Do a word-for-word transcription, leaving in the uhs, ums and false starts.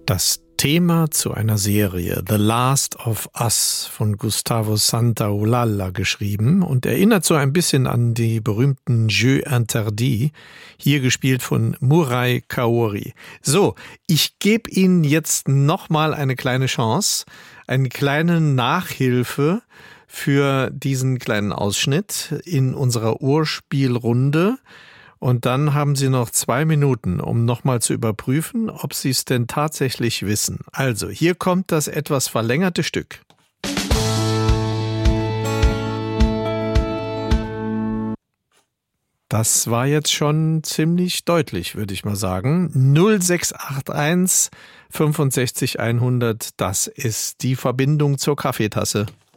Das Thema zu einer Serie, The Last of Us von Gustavo Santaolalla geschrieben und erinnert so ein bisschen an die berühmten Jeux Interdits, hier gespielt von Murai Kaori. So, ich gebe Ihnen jetzt nochmal eine kleine Chance, eine kleine Nachhilfe für diesen kleinen Ausschnitt in unserer Urspielrunde. Und dann haben Sie noch zwei Minuten, um nochmal zu überprüfen, ob Sie es denn tatsächlich wissen. Also, hier kommt das etwas verlängerte Stück. Das war jetzt schon ziemlich deutlich, würde ich mal sagen. null sechs acht eins fünfundsechzig hundert, das ist die Verbindung zur Kaffeetasse.